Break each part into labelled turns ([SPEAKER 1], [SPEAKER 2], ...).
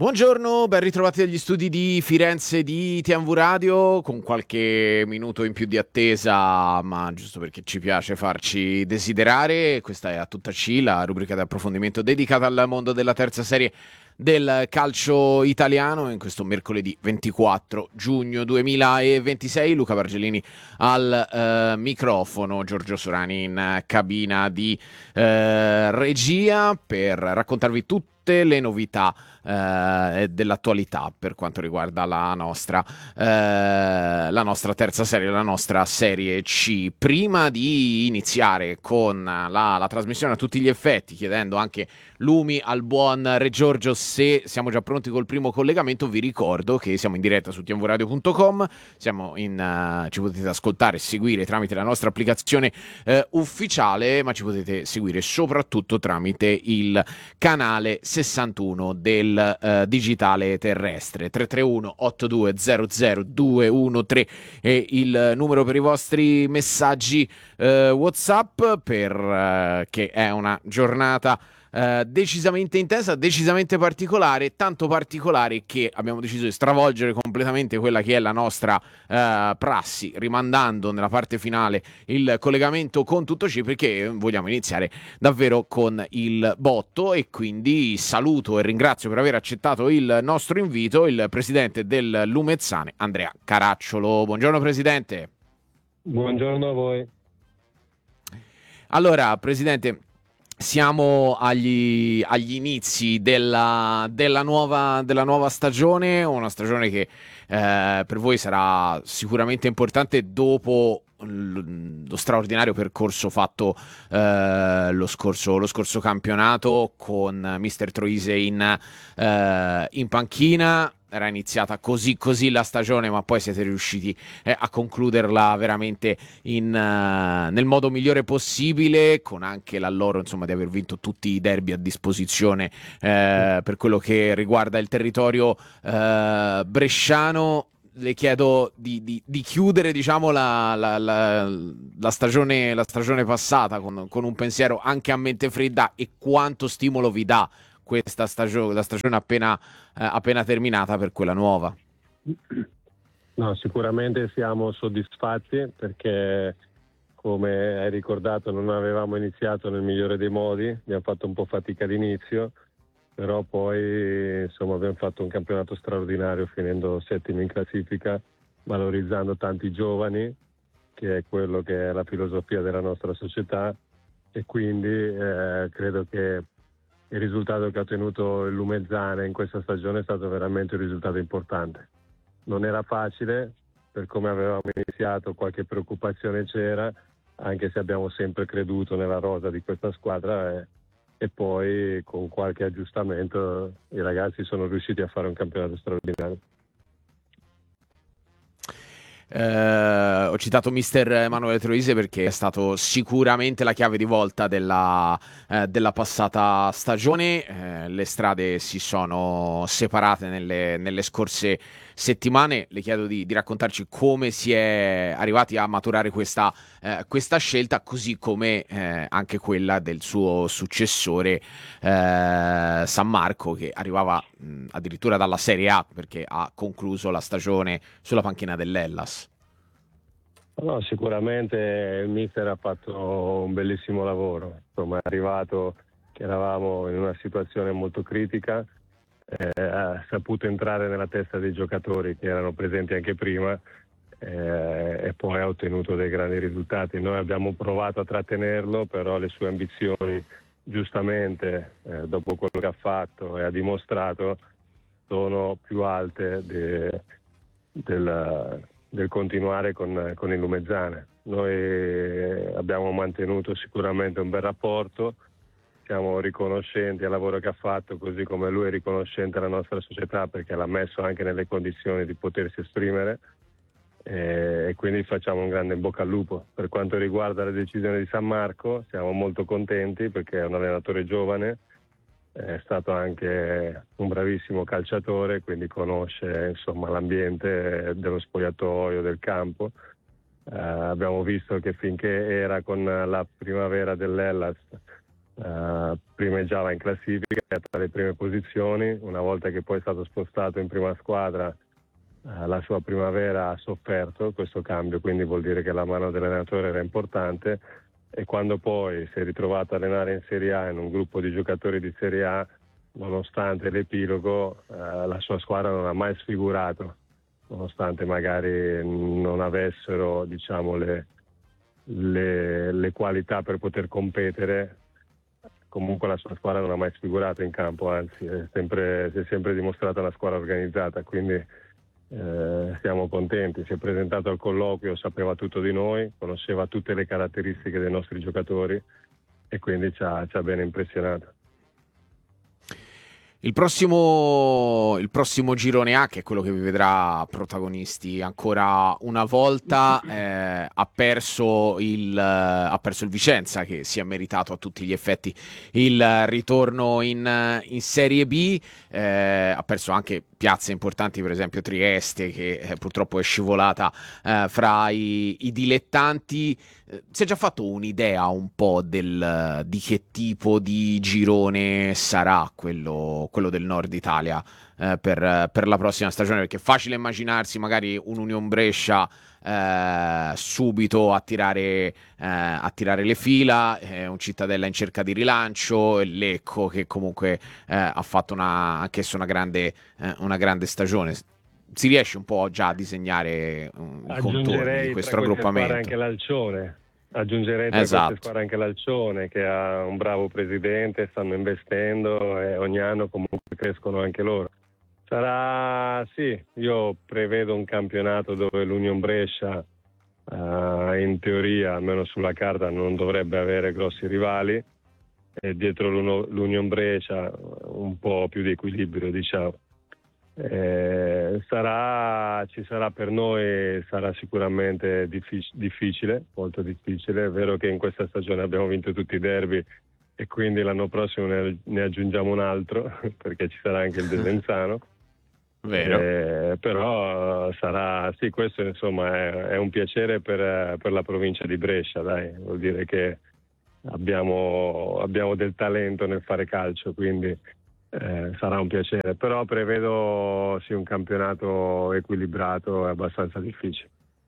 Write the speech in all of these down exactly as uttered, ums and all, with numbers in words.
[SPEAKER 1] Buongiorno, ben ritrovati dagli studi di Firenze di T M V Radio, con qualche minuto in più di attesa, ma giusto perché ci piace farci desiderare. Questa è A Tutta C, la rubrica di approfondimento dedicata al mondo della terza serie del calcio italiano. In questo mercoledì ventiquattro giugno duemilaventisei, Luca Bargellini al eh, microfono, Giorgio Sorani in cabina di eh, regia per raccontarvi tutte le novità eh, dell'attualità per quanto riguarda la nostra, eh, la nostra terza serie, la nostra serie C. Prima di iniziare con la, la trasmissione a tutti gli effetti, chiedendo anche lumi al buon Re Giorgio se siamo già pronti col primo collegamento, vi ricordo che siamo in diretta su t m v radio punto com, siamo in, uh, ci potete ascoltare e seguire tramite la nostra applicazione uh, ufficiale, ma ci potete seguire soprattutto tramite il canale sessantuno del uh, digitale terrestre. Tre tre uno otto due zero zero due uno tre è il numero per i vostri messaggi uh, WhatsApp, per uh, che è una giornata Uh, decisamente intensa, decisamente particolare, tanto particolare che abbiamo deciso di stravolgere completamente quella che è la nostra uh, prassi, rimandando nella parte finale il collegamento con Tutto C, perché vogliamo iniziare davvero con il botto. E quindi saluto e ringrazio per aver accettato il nostro invito il presidente del Lumezzane, Andrea Caracciolo. Buongiorno presidente.
[SPEAKER 2] Buongiorno a voi.
[SPEAKER 1] Allora presidente, siamo agli, agli inizi della, della, nuova, della nuova stagione, una stagione che eh, per voi sarà sicuramente importante dopo l- lo straordinario percorso fatto eh, lo, scorso, lo scorso campionato con mister Troise in, eh, in panchina. Era iniziata così così la stagione, ma poi siete riusciti eh, a concluderla veramente in, uh, nel modo migliore possibile, con anche la loro, insomma, di aver vinto tutti i derby a disposizione eh, per quello che riguarda il territorio eh, bresciano. Le chiedo di, di, di chiudere, diciamo, la, la, la, la, stagione, la stagione passata con, con un pensiero anche a mente fredda, e quanto stimolo vi dà questa stagione, la stagione appena, eh, appena terminata, per quella nuova.
[SPEAKER 2] No, sicuramente siamo soddisfatti perché, come hai ricordato, non avevamo iniziato nel migliore dei modi, abbiamo fatto un po' fatica all'inizio, però poi insomma abbiamo fatto un campionato straordinario, finendo settimi in classifica, valorizzando tanti giovani, che è quello che è la filosofia della nostra società, e quindi eh, credo che il risultato che ha ottenuto il Lumezzane in questa stagione è stato veramente un risultato importante. Non era facile, per come avevamo iniziato qualche preoccupazione c'era, anche se abbiamo sempre creduto nella rosa di questa squadra, e, e poi con qualche aggiustamento i ragazzi sono riusciti a fare un campionato straordinario.
[SPEAKER 1] Eh, ho citato mister Emanuele Troise perché è stato sicuramente la chiave di volta della, eh, della passata stagione. Eh, le strade si sono separate nelle, nelle scorse settimane. Le chiedo di, di raccontarci come si è arrivati a maturare questa, eh, questa scelta, così come eh, anche quella del suo successore eh, San Marco, che arrivava mh, addirittura dalla Serie A, perché ha concluso la stagione sulla panchina dell'Hellas.
[SPEAKER 2] No, sicuramente il mister ha fatto un bellissimo lavoro. Insomma, è arrivato che eravamo in una situazione molto critica, eh, ha saputo entrare nella testa dei giocatori che erano presenti anche prima, eh, e poi ha ottenuto dei grandi risultati. Noi abbiamo provato a trattenerlo, però le sue ambizioni, giustamente, eh, dopo quello che ha fatto e ha dimostrato, sono più alte de, del, del continuare con, con il Lumezzane. Noi abbiamo mantenuto sicuramente un bel rapporto, siamo riconoscenti al lavoro che ha fatto, così come lui è riconoscente alla nostra società perché l'ha messo anche nelle condizioni di potersi esprimere, e quindi facciamo un grande in bocca al lupo. Per quanto riguarda la decisione di San Marco, siamo molto contenti perché è un allenatore giovane, è stato anche un bravissimo calciatore, quindi conosce insomma l'ambiente dello spogliatoio, del campo. Eh, abbiamo visto che finché era con la primavera dell'Hellas Uh, primeggiava in classifica tra le prime posizioni. Una volta che poi è stato spostato in prima squadra, uh, la sua primavera ha sofferto questo cambio, quindi vuol dire che la mano dell'allenatore era importante, e quando poi si è ritrovato a allenare in Serie A in un gruppo di giocatori di Serie A, nonostante l'epilogo, uh, la sua squadra non ha mai sfigurato, nonostante magari non avessero, diciamo, le, le, le qualità per poter competere. Comunque la sua squadra non ha mai sfigurato in campo, anzi è sempre, si è sempre dimostrata una squadra organizzata, quindi eh, siamo contenti. Si è presentato al colloquio, sapeva tutto di noi, conosceva tutte le caratteristiche dei nostri giocatori e quindi ci ha, ci ha ben impressionato.
[SPEAKER 1] Il prossimo, il prossimo girone A, che è quello che vi vedrà protagonisti ancora una volta, eh, ha perso il, ha perso il Vicenza, che si è meritato a tutti gli effetti il ritorno in, in Serie B, eh, ha perso anche piazze importanti, per esempio Trieste, che eh, purtroppo è scivolata eh, fra i, i dilettanti. Eh, si è già fatto un'idea un po' del, di che tipo di girone sarà quello, quello del Nord Italia eh, per, per la prossima stagione? Perché è facile immaginarsi magari un Union Brescia eh, subito a tirare, eh, a tirare le fila, eh, un Cittadella in cerca di rilancio, e Lecco che comunque eh, ha fatto una, anch'esso una grande, eh, una grande stagione. Si riesce un po' già a disegnare um, i contorni di questo raggruppamento.
[SPEAKER 2] Anche l'Alcione. Aggiungerei tra
[SPEAKER 1] esatto.
[SPEAKER 2] queste squadre anche l'Alcione, che ha un bravo presidente, stanno investendo e ogni anno comunque crescono anche loro. Sarà, sì, io prevedo un campionato dove l'Union Brescia uh, in teoria, almeno sulla carta, non dovrebbe avere grossi rivali, e dietro l'Union Brescia un po' più di equilibrio, diciamo. Eh, sarà, ci sarà per noi, sarà sicuramente diffic- difficile, molto difficile. È vero che in questa stagione abbiamo vinto tutti i derby e quindi l'anno prossimo ne, ne aggiungiamo un altro perché ci sarà anche il Desenzano.
[SPEAKER 1] Vero.
[SPEAKER 2] Eh, però sarà, sì, questo insomma è, è un piacere per, per la provincia di Brescia, dai, vuol dire che abbiamo, abbiamo del talento nel fare calcio, quindi Eh, sarà un piacere, però prevedo sì, un campionato equilibrato e abbastanza difficile.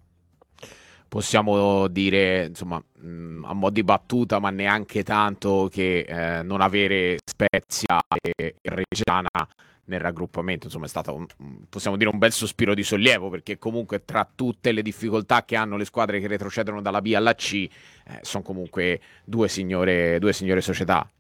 [SPEAKER 1] Possiamo dire, insomma, mh, a mo' di battuta, ma neanche tanto, che eh, non avere Spezia e, e Reggiana nel raggruppamento, insomma, è stato un, possiamo dire un bel sospiro di sollievo, perché comunque tra tutte le difficoltà che hanno le squadre che retrocedono dalla B alla C, eh, sono comunque due signore, due signore società.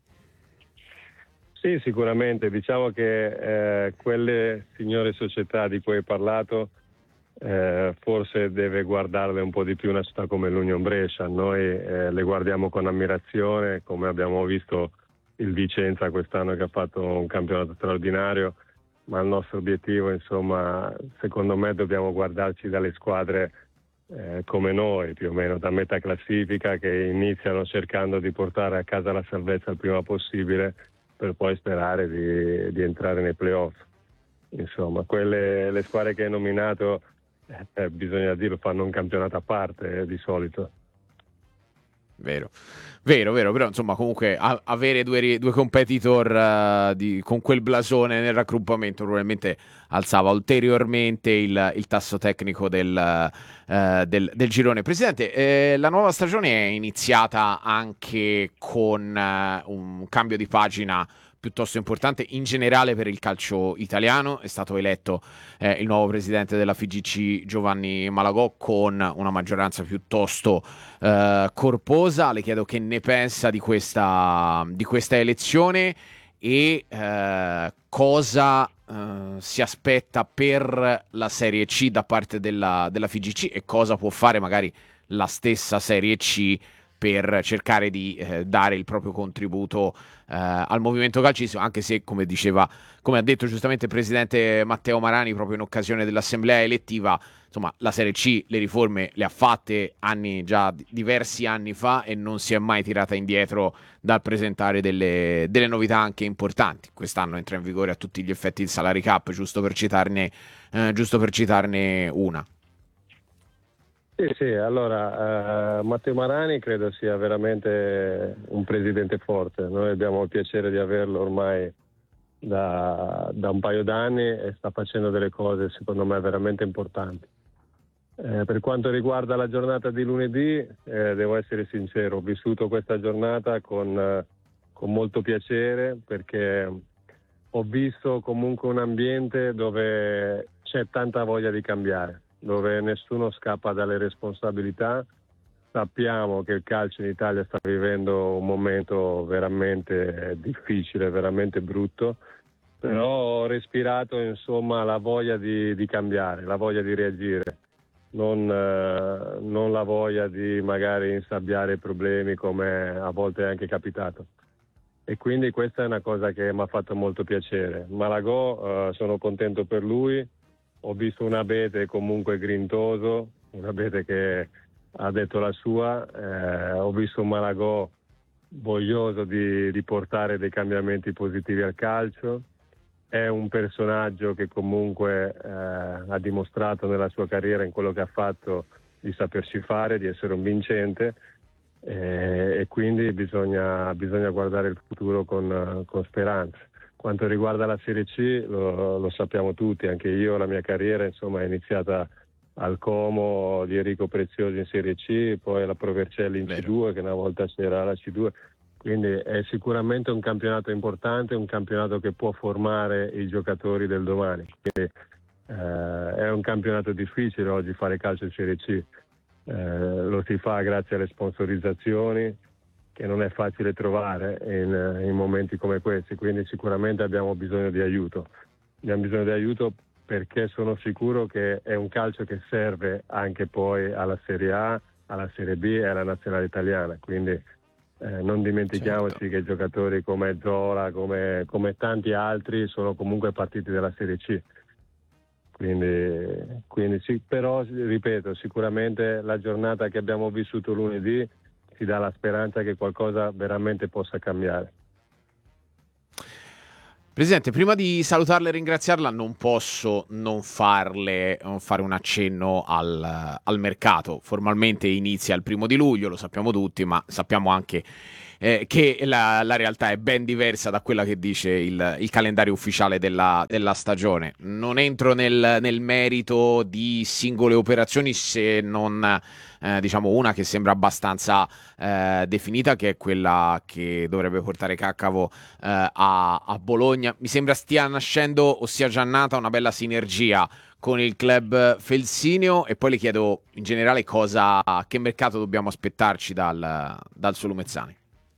[SPEAKER 2] Sì, sicuramente. Diciamo che eh, quelle signore società di cui hai parlato eh, forse deve guardarle un po' di più una città come l'Union Brescia. Noi eh, le guardiamo con ammirazione, come abbiamo visto il Vicenza quest'anno che ha fatto un campionato straordinario, ma il nostro obiettivo, insomma, secondo me dobbiamo guardarci dalle squadre eh, come noi, più o meno da metà classifica, che iniziano cercando di portare a casa la salvezza il prima possibile, per poi sperare di, di entrare nei playoff. Insomma, quelle le squadre che hai nominato, eh, bisogna dirlo, fanno un campionato a parte eh, di solito.
[SPEAKER 1] Vero, vero, vero, però insomma comunque a- avere due, due competitor uh, di, con quel blasone nel raggruppamento probabilmente alzava ulteriormente il, il tasso tecnico del, uh, del, del girone. Presidente, eh, la nuova stagione è iniziata anche con uh, un cambio di pagina piuttosto importante in generale per il calcio italiano. È stato eletto eh, il nuovo presidente della F I G C, Giovanni Malagò, con una maggioranza piuttosto eh, corposa. Le chiedo che ne pensa di questa, di questa elezione e eh, cosa eh, si aspetta per la Serie C da parte della, della F I G C, e cosa può fare magari la stessa Serie C per cercare di eh, dare il proprio contributo eh, al movimento calcistico, anche se, come diceva, come ha detto giustamente il presidente Matteo Marani proprio in occasione dell'assemblea elettiva, insomma, la Serie C le riforme le ha fatte anni, già diversi anni fa, e non si è mai tirata indietro dal presentare delle, delle novità anche importanti. Quest'anno entra in vigore a tutti gli effetti il salary cap, giusto per citarne, eh, giusto per citarne una.
[SPEAKER 2] Sì, sì, allora eh, Matteo Marani credo sia veramente un presidente forte. Noi abbiamo il piacere di averlo ormai da, da un paio d'anni e sta facendo delle cose secondo me veramente importanti. Eh, per quanto riguarda la giornata di lunedì, eh, devo essere sincero, ho vissuto questa giornata con, eh, con molto piacere perché ho visto comunque un ambiente dove c'è tanta voglia di cambiare, dove nessuno scappa dalle responsabilità. Sappiamo che il calcio in Italia sta vivendo un momento veramente difficile, veramente brutto, però ho respirato insomma la voglia di, di cambiare, la voglia di reagire. Non, eh, non la voglia di magari insabbiare i problemi come a volte è anche capitato. E quindi questa è una cosa che mi ha fatto molto piacere. Malagò, eh, sono contento per lui, ho visto un Abete comunque grintoso, un Abete che ha detto la sua, eh, ho visto un Malagò voglioso di, di portare dei cambiamenti positivi al calcio. È un personaggio che comunque eh, ha dimostrato nella sua carriera, in quello che ha fatto, di sapersi fare, di essere un vincente eh, e quindi bisogna, bisogna guardare il futuro con, con speranza. Quanto riguarda la Serie C lo, lo sappiamo tutti, anche io la mia carriera insomma è iniziata al Como di Enrico Preziosi in Serie C, poi la Pro Vercelli in
[SPEAKER 1] Vero.
[SPEAKER 2] C due, che una volta c'era la C due. Quindi è sicuramente un campionato importante, un campionato che può formare i giocatori del domani. Quindi, eh, è un campionato difficile oggi fare calcio in Serie C. Eh, lo si fa grazie alle sponsorizzazioni che non è facile trovare in, in momenti come questi, quindi sicuramente abbiamo bisogno di aiuto. Abbiamo bisogno di aiuto perché sono sicuro che è un calcio che serve anche poi alla Serie A, alla Serie B e alla nazionale italiana. Quindi Eh, non dimentichiamoci
[SPEAKER 1] Certo.
[SPEAKER 2] che giocatori come Zola, come, come tanti altri, sono comunque partiti dalla Serie C. Quindi, quindi sì, però ripeto, sicuramente la giornata che abbiamo vissuto lunedì ci dà la speranza che qualcosa veramente possa cambiare.
[SPEAKER 1] Presidente, prima di salutarla e ringraziarla, non posso non farle non fare un accenno al, al mercato. Formalmente inizia il primo di luglio, lo sappiamo tutti, ma sappiamo anche eh, che la, la realtà è ben diversa da quella che dice il, il calendario ufficiale della, della stagione. Non entro nel, nel merito di singole operazioni, se non eh, diciamo una che sembra abbastanza eh, definita, che è quella che dovrebbe portare Caccavo eh, a, a Bologna. Mi sembra stia nascendo o sia già nata una bella sinergia con il club Felsineo, e poi le chiedo in generale cosa, che mercato dobbiamo aspettarci dal, dal Solumezzani.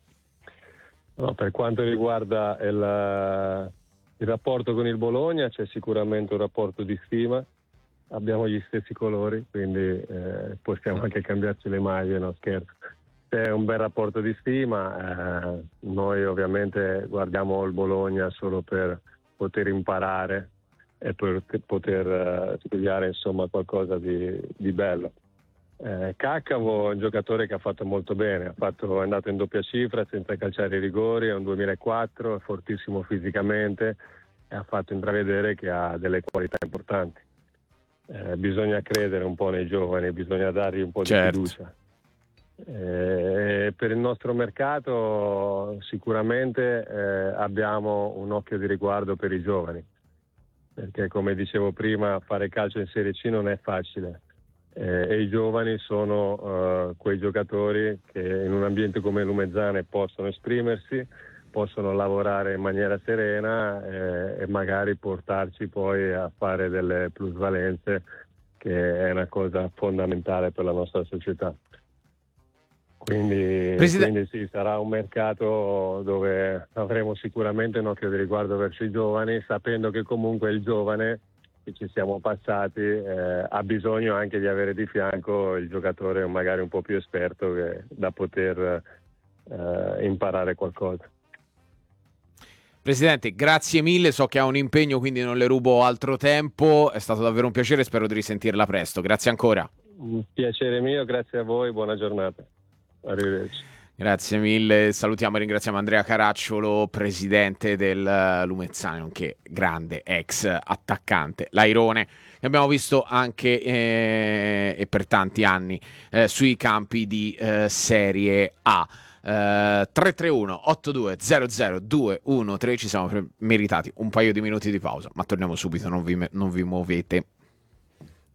[SPEAKER 2] No, per quanto riguarda il, il rapporto con il Bologna, c'è sicuramente un rapporto di stima, abbiamo gli stessi colori, quindi eh, possiamo anche cambiarci le maglie, no scherzo. C'è un bel rapporto di stima, eh, noi ovviamente guardiamo il Bologna solo per poter imparare e per poter eh, studiare insomma qualcosa di, di bello. Eh, Caccavo è un giocatore che ha fatto molto bene, ha fatto, è andato in doppia cifra senza calciare i rigori, è un duemilaquattro, è fortissimo fisicamente e ha fatto intravedere che ha delle qualità importanti. Eh, bisogna credere un po' nei giovani, bisogna dargli un po' di
[SPEAKER 1] Certo.
[SPEAKER 2] fiducia. Eh, per il nostro mercato sicuramente eh, abbiamo un occhio di riguardo per i giovani, perché come dicevo prima fare calcio in Serie C non è facile. Eh, e i giovani sono uh, quei giocatori che in un ambiente come Lumezzane possono esprimersi, possono lavorare in maniera serena eh, e magari portarci poi a fare delle plusvalenze, che è una cosa fondamentale per la nostra società. Quindi,
[SPEAKER 1] Presidente,
[SPEAKER 2] quindi sì, sarà un mercato dove avremo sicuramente un occhio di riguardo verso i giovani, sapendo che comunque il giovane che ci siamo passati eh, ha bisogno anche di avere di fianco il giocatore magari un po' più esperto che, da poter eh, imparare qualcosa.
[SPEAKER 1] Presidente, grazie mille, so che ha un impegno, quindi non le rubo altro tempo, è stato davvero un piacere, spero di risentirla presto. Grazie ancora.
[SPEAKER 2] Un piacere mio, grazie a voi, buona giornata. Arrivederci.
[SPEAKER 1] Grazie mille, salutiamo e ringraziamo Andrea Caracciolo, presidente del eh, Lumezzane, nonché grande ex attaccante, l'airone, che abbiamo visto anche eh, e per tanti anni eh, sui campi di eh, Serie A. Eh, tre tre uno otto due zero zero due uno tre, ci siamo pre- meritati un paio di minuti di pausa, ma torniamo subito, non vi, me- non vi muovete.